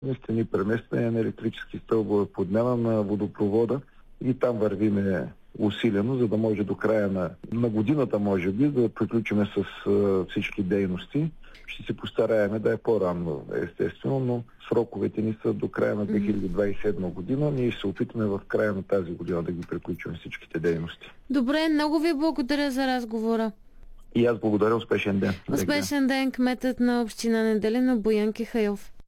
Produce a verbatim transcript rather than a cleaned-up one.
Стени преместване на електрически стълбове, подмяна на водопровода и там вървиме усилено, за да може до края на, на годината, може би, да приключим с а, всички дейности. Ще се постараеме да е по-рано, естествено, но сроковете ни са до края на две хиляди двадесет и седма година. Ние ще се опитаме в края на тази година да ги приключим всичките дейности. Добре, много ви благодаря за разговора. И аз благодаря. Успешен ден. Успешен ден, кметът на община Неделино Боян Кихайлов.